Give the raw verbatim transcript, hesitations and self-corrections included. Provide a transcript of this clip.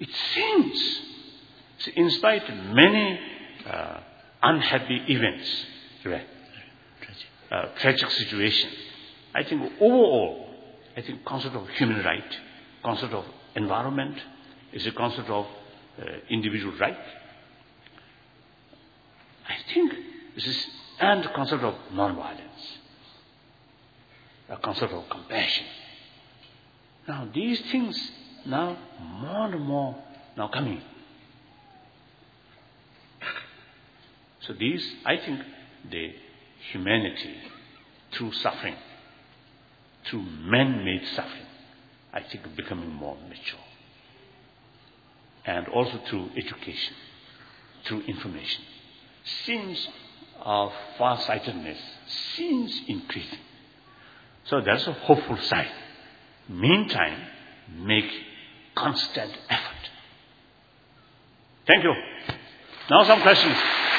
It seems, see, in spite of many uh, unhappy events, right, uh, tragic situation, I think overall, I think concept of human right, concept of environment is a concept of uh, individual right. I think this is, and the concept of non-violence, a concept of compassion. Now these things now more and more now coming. So these, I think, the humanity through suffering, through man-made suffering, I think becoming more mature. And also through education, through information. Seems of far-sightedness seems increasing. So that's a hopeful sign. Meantime, make constant effort. Thank you. Now some questions.